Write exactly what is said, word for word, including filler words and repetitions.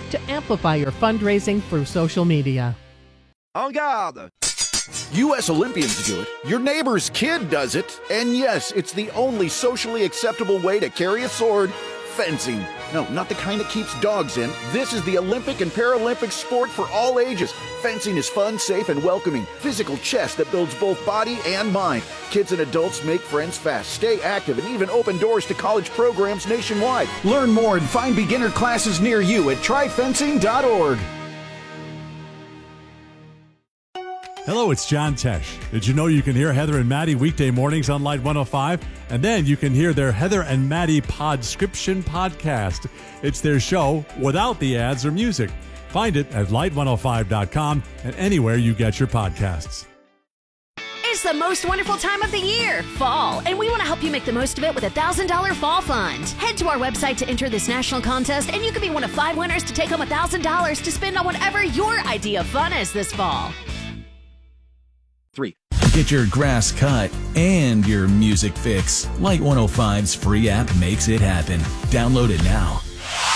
to amplify your fundraising through social media. En garde! U S Olympians do it, your neighbor's kid does it, and yes, it's the only socially acceptable way to carry a sword, fencing. No, not the kind that keeps dogs in. This is the Olympic and Paralympic sport for all ages. Fencing is fun, safe, and welcoming. Physical chess that builds both body and mind. Kids and adults make friends fast, stay active, and even open doors to college programs nationwide. Learn more and find beginner classes near you at try fencing dot org. Hello, it's John Tesh. Did you know you can hear Heather and Maddie weekday mornings on Light one oh five? And then you can hear their Heather and Maddie Podscription podcast. It's their show without the ads or music. Find it at light one oh five dot com and anywhere you get your podcasts. It's the most wonderful time of the year, fall, and we want to help you make the most of it with a one thousand dollars fall fund. Head to our website to enter this national contest, and you could be one of five winners to take home one thousand dollars to spend on whatever your idea of fun is this fall. Three. Get your grass cut and your music fix. Light one oh five's free app makes it happen. Download it now.